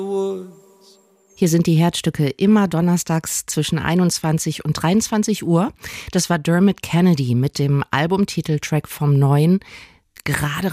Hier sind die Herzstücke immer donnerstags zwischen 21 und 23 Uhr. Das war Dermot Kennedy mit dem Albumtiteltrack vom neuen, gerade